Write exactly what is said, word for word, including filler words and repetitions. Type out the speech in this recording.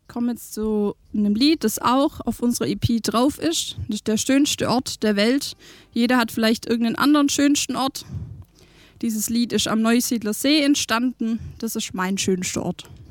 komme jetzt zu einem Lied, das auch auf unserer E P drauf ist. Das ist der schönste Ort der Welt. Jeder hat vielleicht irgendeinen anderen schönsten Ort. Dieses Lied ist am Neusiedler See entstanden. Das ist mein schönster Ort.